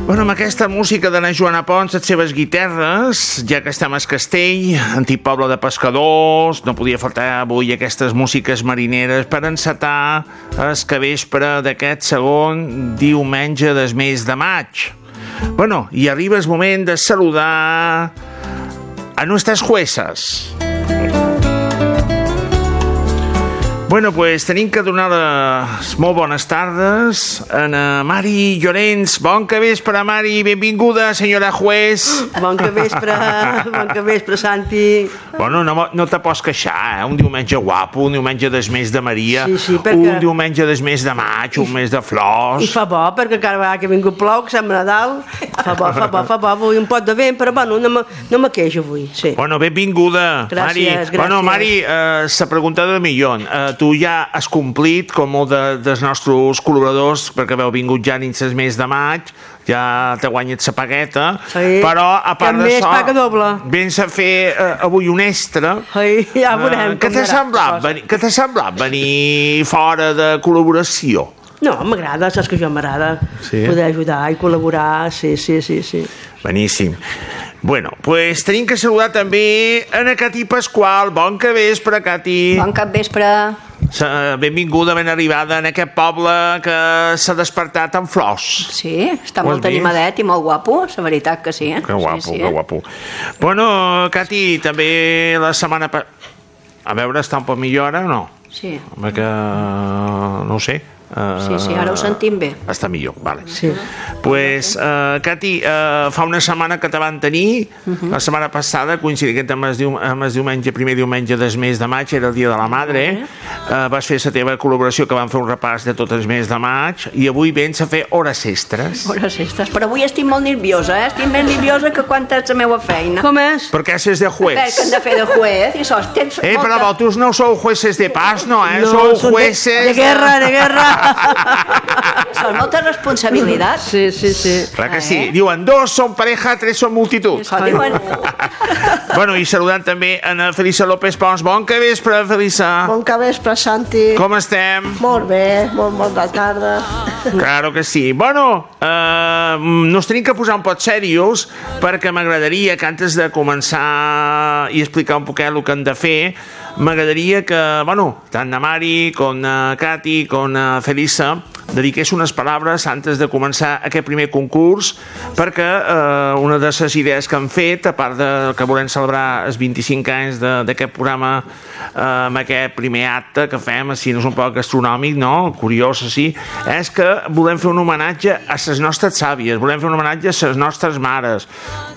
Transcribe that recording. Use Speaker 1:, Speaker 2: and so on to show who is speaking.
Speaker 1: Bueno, amb aquesta música de la Joana Pons, les seves guitarres, ja que estem a Castell, antic poble de pescadors, no podia faltar avui aquestes músiques marineres per encetar el capvespre d'aquest segon diumenge del mes de maig. Bueno, i arriba el moment de saludar a nuestras juezas. Bueno, pues tenim que donar les molt bones tardes a Mari Llorenç. Bon capvespre, Mari. Benvinguda, senyora juez.
Speaker 2: Bon capvespre, Santi.
Speaker 1: Bueno, no te pots queixar, Un diumenge guapo, un diumenge del mes de Maria,
Speaker 2: sí, perquè...
Speaker 1: un diumenge del mes de maig, un mes de flors...
Speaker 2: I fa bo, perquè cada vegada que ha vingut plou, que sembla Nadal, fa bo, avui un pot de vent, però bueno, no me queixo avui, sí.
Speaker 1: Bueno, benvinguda,
Speaker 2: gràcies,
Speaker 1: Mari.
Speaker 2: Gràcies.
Speaker 1: Bueno, Mari, la pregunta del millón. Tu ja has complit, com molt dels nostres col·laboradors, perquè heu vingut ja dins el mes de maig, ja t'ha guanyat la pagueta,
Speaker 2: sí,
Speaker 1: però a part d'això vens a fer avui un extra.
Speaker 2: Sí, ja veurem.
Speaker 1: Què t'ha semblat venir fora de col·laboració?
Speaker 2: No, m'agrada, saps que jo m'agrada poder ajudar i col·laborar, sí.
Speaker 1: Beníssim. Bueno, pues tenim que saludar també a Cati Pasqual. Bon capvespre, Cati.
Speaker 3: Bon capvespre.
Speaker 1: Benvinguda, ben arribada en aquest poble que s'ha despertat amb flors.
Speaker 3: Sí, està molt animadet i molt guapo, la veritat que sí.
Speaker 1: Que guapo, que guapo. Bueno, Cati, també la setmana... A veure, està un poc millor ara o no?
Speaker 3: Sí.
Speaker 1: Home, que... no ho sé.
Speaker 3: Sí, ara ho sentim bé.
Speaker 1: Està millor, vale.
Speaker 2: Sí.
Speaker 1: Pues, Cati, fa una setmana que te van tenir, la setmana passada, coincidint amb el diumenge, primer diumenge del mes de maig, era el dia de la madre, vas fer la teva col·laboració, que van fer un repàs de tot el mes de maig, i avui vens a fer hores extres.
Speaker 3: Hores extres, però avui estic molt nerviosa, estic més nerviosa que quan ets la meva feina.
Speaker 2: Com és?
Speaker 1: Perquè és de juez.
Speaker 3: Que hem de fer de juez, i sos...
Speaker 1: Però vosaltres no sou jueces de paz, no,
Speaker 2: No,
Speaker 1: sou jueces...
Speaker 2: De guerra.
Speaker 3: Són molta responsabilitat.
Speaker 2: Sí.
Speaker 1: Clar que sí. Diuen, 2 són pareja, 3 són multitud. Bueno, i saludant també a Felisa López Pons. Bon capvespre, Felisa.
Speaker 4: Bon capvespre, Santi.
Speaker 1: Com estem?
Speaker 4: Molt bé, molt bona tarda.
Speaker 1: Claro que sí. Bueno, nos tenim que posar un poc serios perquè m'agradaria que antes de començar i explicar un poquet el que hem de fer, m'agradaria que, bueno, tant a Mari com a Cati com a Felisa dediqués unes paraules antes de començar aquest primer concurs, perquè una de les idees que han fet, a part de que volem celebrar els 25 anys d'aquest programa amb aquest primer acte que fem, així no és un poc gastronòmic, no? Curiós, així, és que volem fer un homenatge a les nostres sàvies, volem fer un homenatge a les nostres mares,